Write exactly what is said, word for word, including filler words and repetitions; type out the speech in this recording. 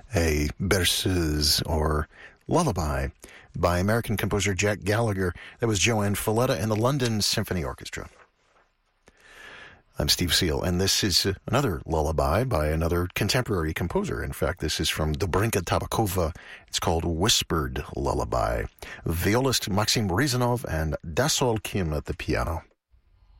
a berceuse or lullaby by American composer Jack Gallagher. That was Joanne Falletta and the London Symphony Orchestra. I'm Steve Seal, and this is another lullaby by another contemporary composer. In fact, this is from Dobrinka Tabakova. It's called Whispered Lullaby. Violist Maxim Rizanov and Dasol Kim at the piano.